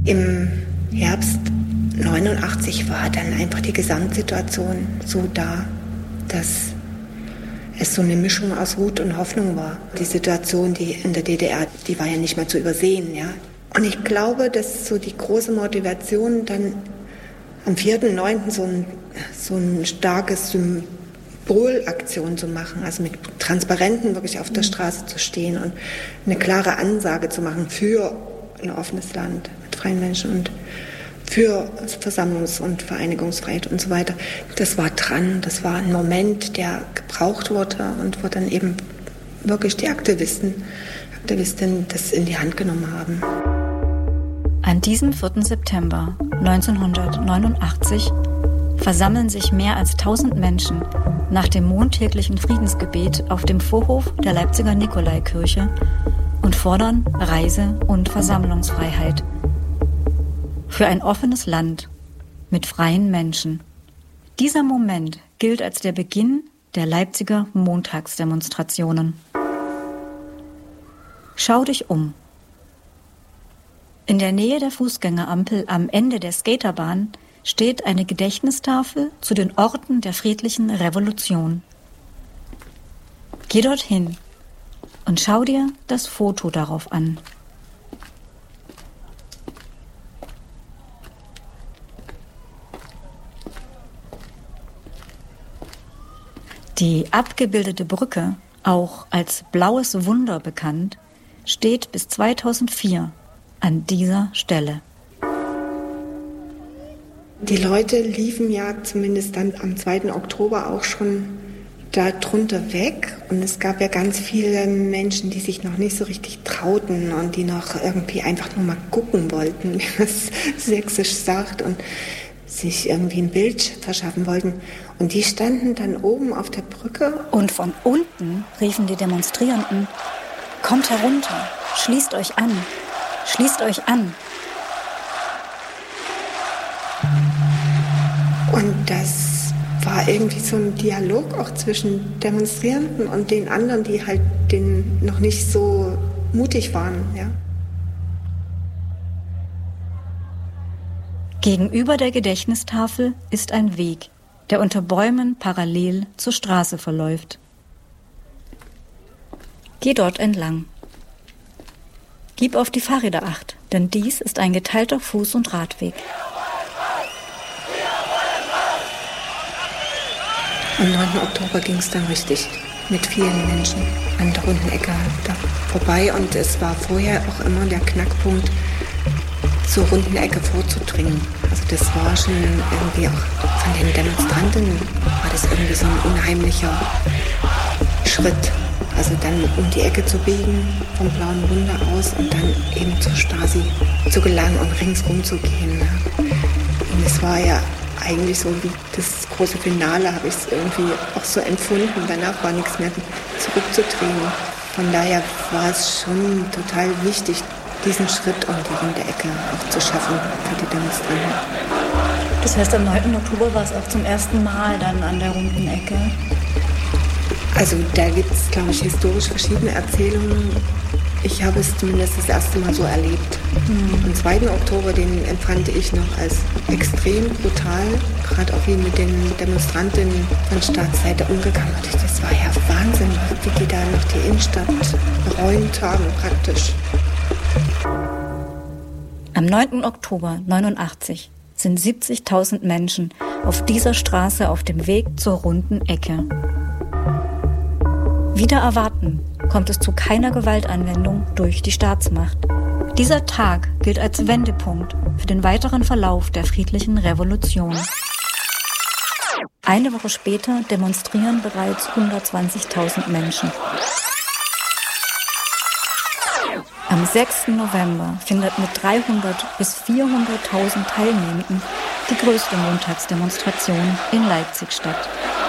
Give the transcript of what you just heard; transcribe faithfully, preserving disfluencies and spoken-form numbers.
Im Herbst neunundachtzig war dann einfach die Gesamtsituation so da, dass es so eine Mischung aus Wut und Hoffnung war. Die Situation, die in der D D R, die war ja nicht mehr zu übersehen, ja. Und ich glaube, dass so die große Motivation dann am vierten neunten so ein, so ein starkes Symbolaktion zu machen, also mit Transparenten wirklich auf der Straße zu stehen und eine klare Ansage zu machen für ein offenes Land mit freien Menschen und für Versammlungs- und Vereinigungsfreiheit und so weiter. Das war dran, das war ein Moment, der gebraucht wurde und wo dann eben wirklich die Aktivisten, Aktivistinnen das in die Hand genommen haben. An diesem vierten September neunzehnhundertneunundachtzig versammeln sich mehr als tausend Menschen nach dem montäglichen Friedensgebet auf dem Vorhof der Leipziger Nikolaikirche und fordern Reise- und Versammlungsfreiheit für ein offenes Land mit freien Menschen. Dieser Moment gilt als der Beginn der Leipziger Montagsdemonstrationen. Schau dich um. In der Nähe der Fußgängerampel am Ende der Skaterbahn steht eine Gedächtnistafel zu den Orten der friedlichen Revolution. Geh dorthin und schau dir das Foto darauf an. Die abgebildete Brücke, auch als Blaues Wunder bekannt, steht bis zweitausendvier an dieser Stelle. Die Leute liefen ja zumindest dann am zweiten Oktober auch schon da drunter weg. Und es gab ja ganz viele Menschen, die sich noch nicht so richtig trauten und die noch irgendwie einfach nur mal gucken wollten, wie man es sächsisch sagt, und sich irgendwie ein Bild verschaffen wollten. Und die standen dann oben auf der Brücke. Und von unten riefen die Demonstrierenden: Kommt herunter, schließt euch an, schließt euch an. Und das war irgendwie so ein Dialog auch zwischen Demonstrierenden und den anderen, die halt den noch nicht so mutig waren, ja. Gegenüber der Gedächtnistafel ist ein Weg, der unter Bäumen parallel zur Straße verläuft. Geh dort entlang. Gib auf die Fahrräder Acht, denn dies ist ein geteilter Fuß- und Radweg. Am neunten Oktober ging es dann richtig mit vielen Menschen an der runden Ecke da vorbei. Und es war vorher auch immer der Knackpunkt, zur runden Ecke vorzudringen. Also das war schon irgendwie auch von den Demonstranten, war das irgendwie so ein unheimlicher Schritt. Also dann um die Ecke zu biegen, vom Blauen Wunder aus und dann eben zur Stasi zu gelangen und ringsrum zu gehen. Und es war ja eigentlich so wie das große Finale, habe ich es irgendwie auch so empfunden. Danach war nichts mehr zurückzudrehen. Von daher war es schon total wichtig, diesen Schritt um die runde Ecke auch zu schaffen für die Demonstranten. Das heißt, am neunten Oktober war es auch zum ersten Mal dann an der runden Ecke? Also da gibt es, glaube ich, historisch verschiedene Erzählungen. Ich habe es zumindest das erste Mal so erlebt. Mhm. Am zweiten Oktober, den empfand ich noch als extrem brutal, gerade auch wie mit den Demonstrantinnen von Staatsseite umgegangen wird. Das war ja Wahnsinn, wie die da noch die Innenstadt geräumt haben praktisch. Am neunten Oktober neunundachtzig sind siebzigtausend Menschen auf dieser Straße auf dem Weg zur runden Ecke. Wider Erwarten kommt es zu keiner Gewaltanwendung durch die Staatsmacht. Dieser Tag gilt als Wendepunkt für den weiteren Verlauf der friedlichen Revolution. Eine Woche später demonstrieren bereits hundertzwanzigtausend Menschen. Am sechsten November findet mit dreihundert bis vierhunderttausend Teilnehmenden die größte Montagsdemonstration in Leipzig statt.